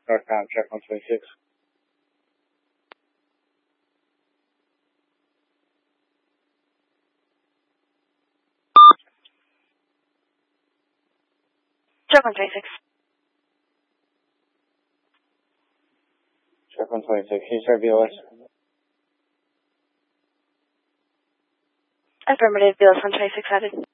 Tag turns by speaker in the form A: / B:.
A: Northbound, check 126.
B: Check 126.
A: Check 126. Can you start BLS?
B: Affirmative, BLS 126 added.